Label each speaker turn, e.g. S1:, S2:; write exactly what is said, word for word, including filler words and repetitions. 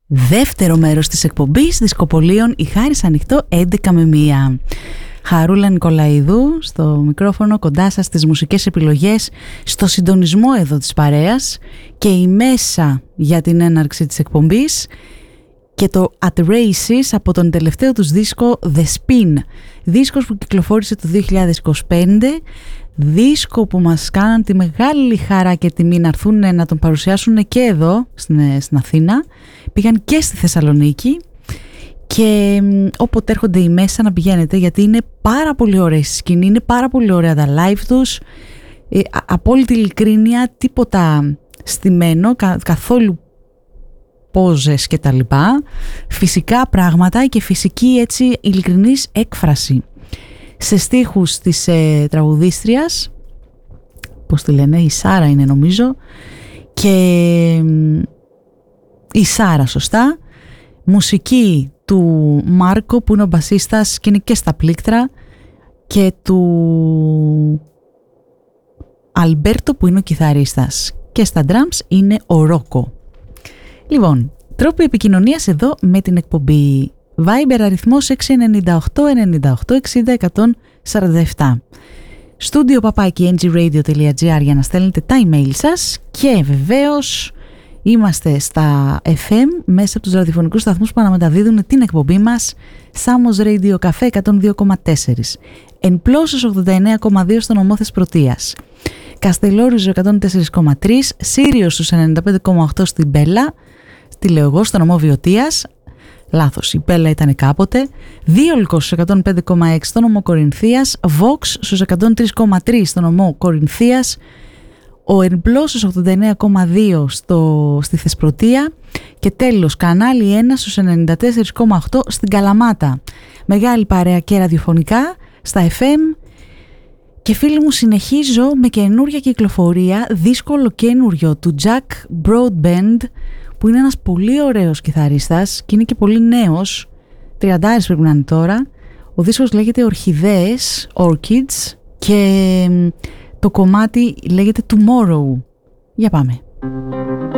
S1: Δεύτερο μέρος της εκπομπής Δισκοπολίων, η Χάρις Ανοιχτό έντεκα με μία. Χαρούλα Νικολαίδου στο μικρόφωνο, κοντά σας στις μουσικές επιλογές, στο συντονισμό εδώ της παρέας και η μέσα για την έναρξη της εκπομπής και το At Races από τον τελευταίο τους δίσκο The Spin, δίσκος που κυκλοφόρησε το δύο χιλιάδες είκοσι πέντε, δίσκο που μας κάναν τη μεγάλη χαρά και τιμή να έρθουν να τον παρουσιάσουν και εδώ στην, στην Αθήνα. Πήγαν και στη Θεσσαλονίκη και όποτε έρχονται οι μέσα να πηγαίνετε, γιατί είναι πάρα πολύ ωραία στη σκηνή, είναι πάρα πολύ ωραία τα live τους, ε, απόλυτη ειλικρίνεια, τίποτα στημένο, κα, καθόλου πόζες και τα λοιπά, φυσικά πράγματα και φυσική έτσι ειλικρινής έκφραση. Σε στίχους της ε, τραγουδίστριας, πώς τη λένε, η Σάρα είναι νομίζω, και ε, η Σάρα σωστά, μουσική του Μάρκο που είναι ο μπασίστας και είναι και στα πλήκτρα, και του Αλμπέρτο που είναι ο κιθαρίστας, και στα drums είναι ο Ρόκο. Λοιπόν, τρόποι επικοινωνίας εδώ με την εκπομπή. Viber αριθμός έξι εννιά οκτώ εννιά οκτώ εξήντα εκατόν σαράντα επτά. Studio παπάκι εν τζι radio τελεία τζι άρ για να στέλνετε τα email σας, και βεβαίως είμαστε στα εφ εμ μέσα από τους ραδιοφωνικούς σταθμούς που αναμεταδίδουν την εκπομπή μας. Samos Radio Café εκατόν δύο κόμμα τέσσερα, Εμπλώσσος ογδόντα εννέα κόμμα δύο στον νομό Θεσπρωτείας, Καστελόριζο εκατόν τέσσερα κόμμα τρία, Σύριο στους ενενήντα πέντε κόμμα οκτώ στην Μπέλα, στη λέω εγώ, στο νομό Βιωτίας. Λάθος, η Πέλα ήταν κάποτε. Δίολκος στους εκατόν πέντε κόμμα έξι στο νομό Κορινθίας, Vox στους εκατόν τρία κόμμα τρία στο νομό Κορινθίας, ο Ερμπλώσος ογδόντα εννέα κόμμα δύο στο, στη Θεσπρωτεία, και τέλος κανάλι ένα στους ενενήντα τέσσερα κόμμα οκτώ στην Καλαμάτα. Μεγάλη παρέα και ραδιοφωνικά στα εφ εμ. Και φίλοι μου, συνεχίζω με καινούρια κυκλοφορία, δύσκολο καινούριο του Jack Broadbent, που είναι ένας πολύ ωραίος κιθαρίστας και είναι και πολύ νέος, τριαντάρης πρέπει να είναι τώρα. Ο δίσκος λέγεται Ορχιδέες, Orchids, και το κομμάτι λέγεται Tomorrow. Για πάμε.